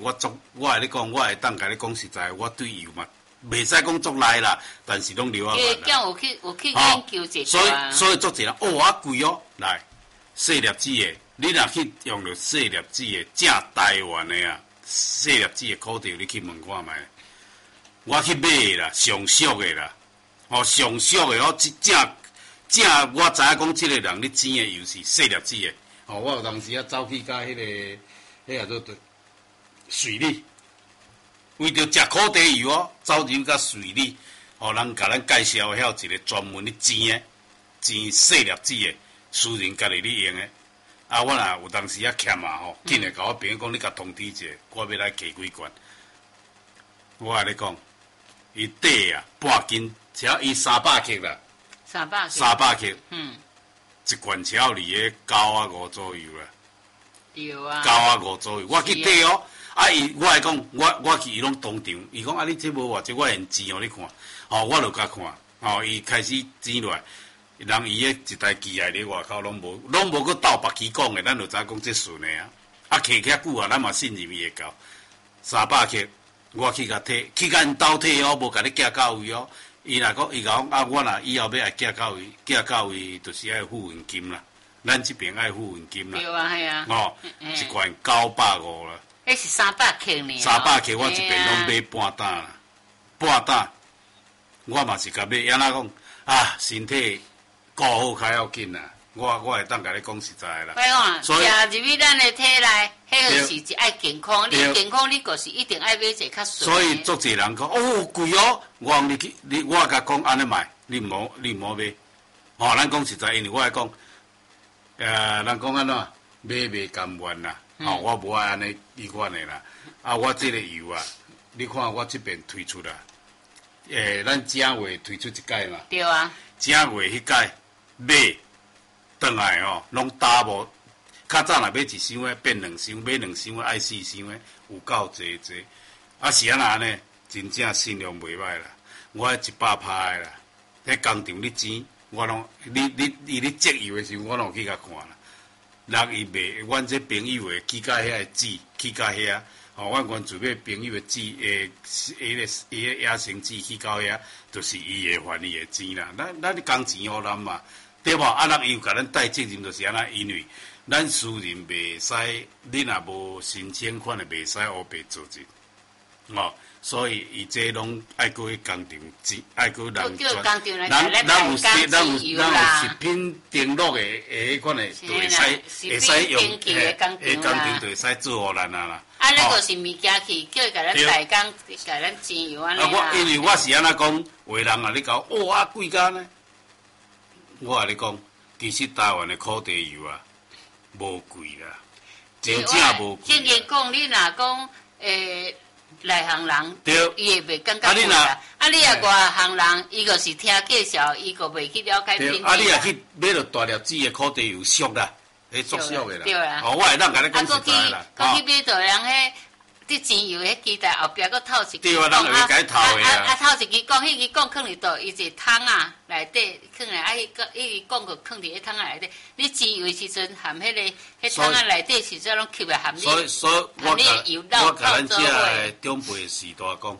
我跟你讲，我会当甲你讲实在，我对油嘛，袂使讲足赖啦，但是拢留啊慢啦。 有去研究一下。 所以足济人啊贵哦，来细粒子的，你若去用着细粒子的正台湾的啊，细粒子的口罩，你去问看觅。我去买的啦，上俗的啦，上俗的正我知影讲，即个人咧煎的油是细粒子的。我有当时啊走去甲迄个做水里，为着食苦茶油哦，走入甲水里，人甲咱介绍遐一个专门咧煎细粒子的，私人家己咧用的。我若有当时啊欠紧来甲我朋友讲，你甲通知一下，我要来加几罐。我甲你讲，伊底啊半斤，只要伊300克啦。300克。一罐超离个9.5左右啦。 有啊。 9.5左右，我去底哦。我来讲，我去伊拢当场，伊讲你这无偌济，我用煎互你看。我就甲看，伊开始煎落来，人伊个一台机械伫外口拢无去斗别机讲的，咱就知影讲这顺的啊。徛遐久啊，咱嘛信任伊会到。300克，我去甲摕，去甲因斗摕哦，无甲你寄到位哦。伊若讲，伊讲我若以后要爱寄到位，就是爱付现金啦。咱这边爱付现金啦。 对啊，系啊。 一罐950啦。 迄是300克呢。 300克，我这边拢买半担啦，半担。我嘛是甲买，安怎讲身体顾好较要紧啦。我会当甲你讲实在啦。 所以食入去咱的体内，迄个是爱健康。你健康，你就是一定爱买一个较顺。 所以足侪人讲贵哦，我讲我甲讲安尼买，你毋好买。咱讲实在，因为我来讲，咱讲安怎买甘愿啦。我无爱安尼以款的啦。我这个油啊，你看我这边推出啦。咱正月推出一届嘛。 对啊。 正月迄届买。转来拢打无，较早若买一箱的变2箱，买2箱的爱4箱的，有够济。是安那呢？真正信用袂歹啦。我100%的啦，迄工厂咧煎，我拢伊咧接油的时候，我拢去甲看啦。人伊卖，阮这朋友的去甲遐纸，去甲遐，阮原自买朋友的纸，伊个野生纸去到遐，就是伊会还伊的钱啦。咱工钱互咱嘛。对无？人伊有甲咱带责任，就是安那，因为咱私人袂使，你若无申请款的袂使黑白做证，所以伊这拢爱过去工厂，爱过人专，咱有食品登录的迄款的，就会使用，工厂就会使做互咱啦。 那就是物件去叫伊甲咱代工，甲咱煎油安尼啦。 因为我是安那讲，有的人你讲贵甲呢？我甲你讲，其实台湾的苦茶油啊，无贵啦，真正无贵。 正经讲，你若讲内行人，伊会袂感觉贵啦。你若外行人，伊就是听介绍，伊就袂去了解品质。 你若去买着大粒子的苦茶油，俗啦，迄足俗的啦。 对啦。 我会当甲你讲实在啦。 讲去买着人迄。你煎油迄机台后壁佫透一支， 对啊，人会改透的啊。 透一支讲，迄支讲放伫倒，伊一个桶啊内底放来，迄支讲个放伫迄桶啊内底。你煎油的时阵含迄个迄桶啊内底时阵拢吸来含你， 所以含你的油漏我甲咱这长辈时代讲，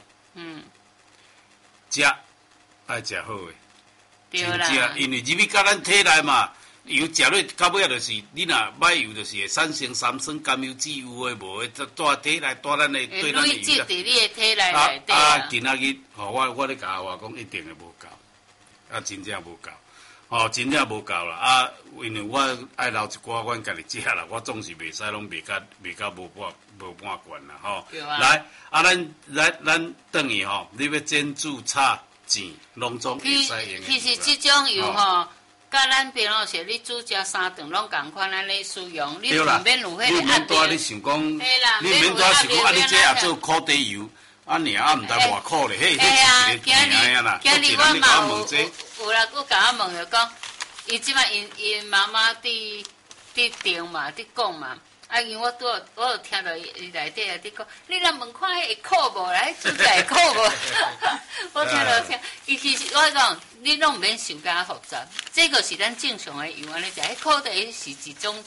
食爱食好的，真正，因为入去甲咱体内嘛。油食落到尾仔就是你若买油就是产生3酸甘油酯，有诶无诶，带体内带咱诶对咱诶油啦。伫你诶体内内底今仔日我咧甲我讲一定会无够，真正无够，真正无够啦。因为我爱留一寡阮家己食啦，我总是袂使拢卖甲无半罐啦，来，咱等于你要煎煮炒煎，拢总会使用。 其实即种油甲咱平常时你煮食3顿拢共款安尼使用，你毋免有迄个压力。 你想讲，你免多想讲，你这也做苦茶油，尔毋知偌苦咧，迄今日我嘛有人佫甲我问着讲，伊即摆因妈妈伫订嘛，伫讲嘛。因为我有听到伊内底伫讲，你若问看迄会苦无啦？迄煮起来会苦无？我听到伊其实我讲，你拢毋免想甲复杂，这个是咱正常的油安尼食。迄苦茶是一种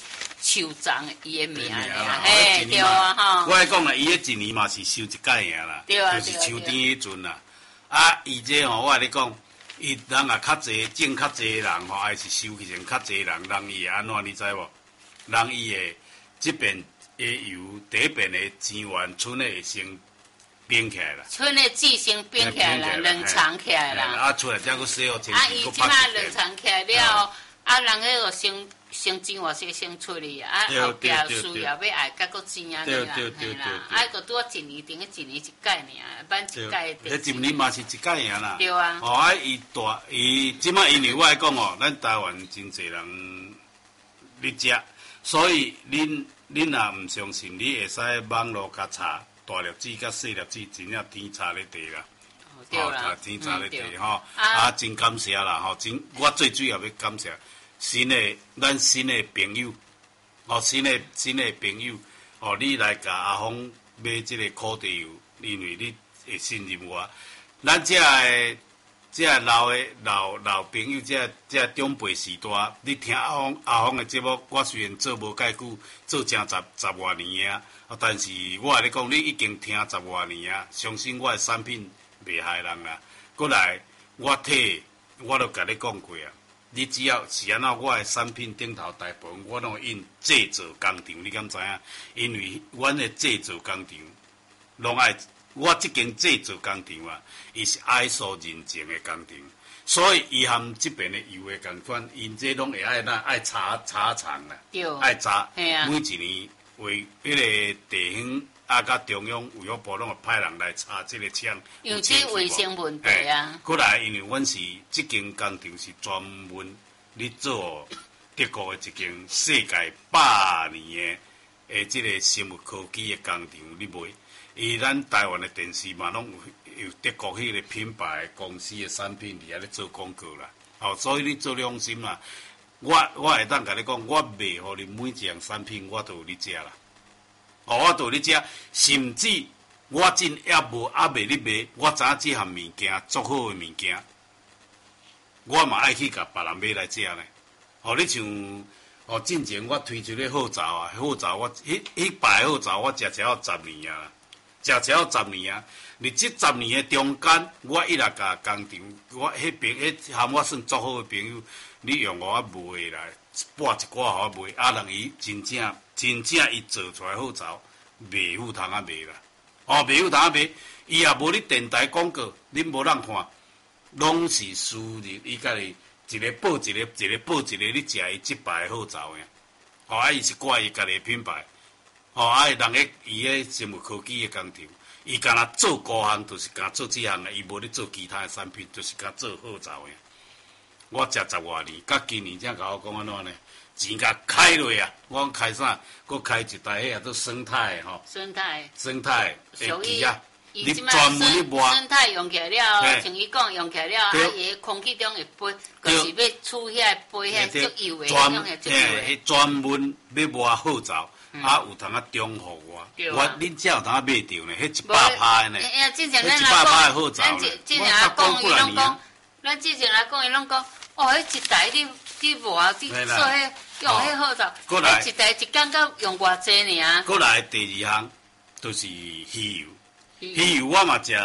收藏伊的名尔，嘿，对啊，吼。 我来讲啦，伊迄一年嘛是收一届尔啦，就是秋天迄阵啦。啊，伊这吼，我甲你讲，伊人也较济，种较济人吼，还是收起前较济人，人伊会安怎，你知无？人伊会即边会由第一边的钱园村的会先编起来啦， 村的字先编起来啦，冷藏起来啦。 啊，出来才佫洗好清啊， 气， 伊即马冷藏起来了，啊，人迄个先钱偌些先出去啊，后壁需要要爱甲佫钱啊，啦，嘿啦，啊，佫拄啊一年顶一年一届尔，办一届。 迄一年嘛是一届尔啦。 对啊。 哦，啊，伊即马因为我来讲哦，咱台湾真侪人咧食，所以恁若毋相信，你会使网络甲查大粒子甲细粒子，真正天差咧地啦。 对啦。 天差咧地吼，啊，真感谢啦吼，真我最主要要感谢。咱新的朋友，新的朋友，你来甲阿峰买即个苦地油，因为你会信任我。咱这老朋友，这长辈时代，你听阿峰的节目，我虽然做无介久，做正十外年啊，但是我甲你讲，你已经听10外年啊，相信我的产品袂害人啦。过来，我都甲你讲过啊。你只要是安怎，我的产品顶头大部分我拢印制造工厂，你敢知影？因为阮的制造工厂，拢爱我即间制造工厂啊，伊是ISO认证的工厂，所以伊含即边的油的共款，因这拢会爱查厂啦，爱查，每一年为迄个地方啊，甲中央卫生部拢会派人来查即个厂， 有这卫生问题啊。 过来，因为阮是即间工厂是专门咧做德国的一间世界100年的即个生物科技的工厂咧卖。伊咱台湾的电视嘛，拢有德国迄个品牌的公司的产品伫遐咧做广告啦。所以你做良心啦，我会当甲你讲，我卖互你每一样产品，我都有咧食啦。我都有咧食，甚至我真未咧卖，我知影即项物件足好的物件，我嘛爱去甲别人买来食呢。你像之前我推出咧好枣啊，好枣我迄排好枣我食到10年啊，食到10年啊。你即10年的中间，我一直甲工厂，我迄含我算足好的朋友，你用我卖来，拨一寡互我卖，人伊真正伊做出来好枣，袂有通啊卖啦。袂有通啊卖，伊也无咧电台广告，恁无人看，拢是私人，伊家己一个报一个，一个报一个，你食伊即排好枣呀。伊是挂伊家己的品牌。人个伊个生物科技的工厂，伊干那做高项，就是干做这项的，伊无咧做其他的产品，就是干做好枣的。我食10外年，甲今年才甲我讲安怎呢？钱甲开落啊！我讲开啥？佮开一台迄做生态的吼。生态的机啊！你专门咧摸。 生态用起来了，像伊讲用起来了，伊个空气中会飞，就是要储遐飞遐足油的， 专门要摸好枣。有通中和我，恁才有通买着呢，迄100趴的呢，迄100趴的好枣呢。 之前来讲，伊拢讲，咱之前来讲，伊拢讲，迄一台你磨，你做迄用迄好枣，迄一台一工到用偌济尔。 过来第2项就是鱼油，鱼油我嘛食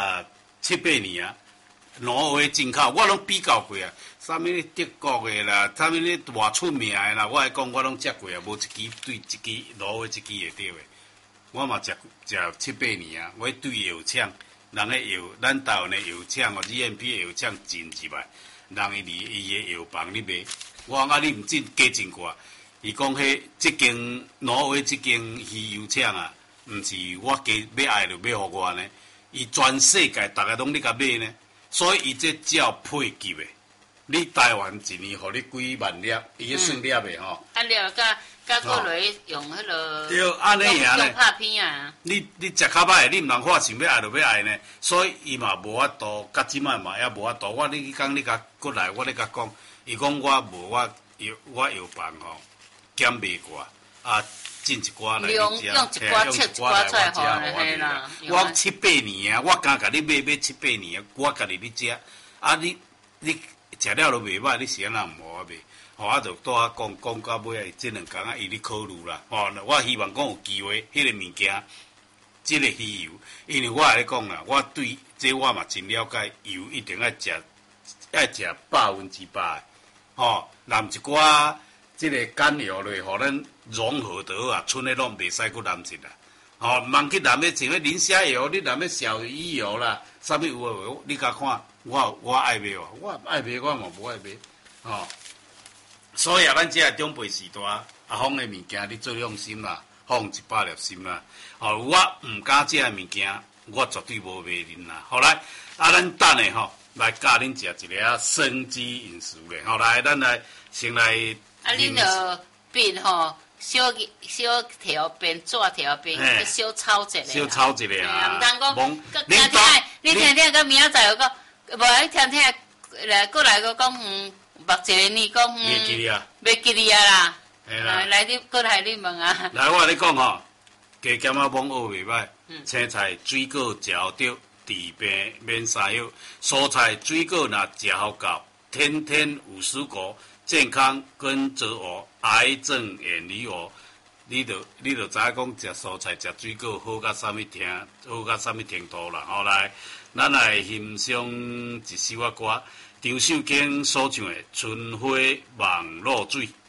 7-8年啊，挪威进口我拢比较过啊。啥物德国的啦，啥物偌出名的啦，我来讲我拢食过啊，无一支对一支挪威一支会对的。我嘛食7-8年啊，我对药厂，人个药，咱台湾的药厂GMP 的药厂真入来，人伊的药房咧卖。我讲你毋真加真贵，伊讲即间挪威即间鱼油厂啊，毋是我加要爱就买互我呢，伊全世界逐个拢咧甲买呢，所以伊这只有配给的。你台湾一年互你几万粒，伊迄算粒的吼。 了，甲过来用迄落。 对，安尼样呢。 用拍片啊。 你食较歹，你毋通看想要爱就要爱呢，所以伊嘛无法度，甲即摆嘛也无法度。你讲你甲过来，我咧甲讲，伊讲我无我药房吼减卖过啊，进一寡来你食， 用一寡切一寡出来互嘿啦。 我7-8年啊，我敢甲你买7-8年啊，我家己咧食啊，你。食了都袂歹，你是安那毋好买？ 我就拄仔讲到尾啊，即2工啊，伊咧考虑啦。我希望讲有机会，迄个物件，即个鱼油，因为我来讲啦，我对这我嘛真了解，油一定要食100%的。淋一寡即个甘油类，互咱融合得啊，剩的拢袂使佫淋一啦。茫去淋迄像迄磷虾油，你淋迄小鱼油啦，啥物有诶？你甲看，我爱买哦，我爱买，我嘛无爱买。所以啊，咱即个长辈时代放的物件，你最放心啦，放100粒心啦。我毋敢食的物件，我绝对无卖恁啦。好来，咱等下来教恁食一个生机饮食咧。来，咱来先来。 恁着变小条边、纸条边，小炒一下。 小炒一下啊！ 毋通讲，你听，到明仔载又讲，无你听，来过来个讲，目一个呢讲， 袂记哩啊， 袂记哩啊啦。 嘿啦， 来你过来你问啊。 来，我跟你讲加减啊罔学袂歹。青菜、水果食得，治病免三药。蔬菜、水果若食好够，天天有蔬果，健康跟着我，癌症远离我。你就知影讲食蔬菜、食水果好到啥物程度啦。来，咱来欣赏一首歌，张秀卿所唱的《春花望露水》。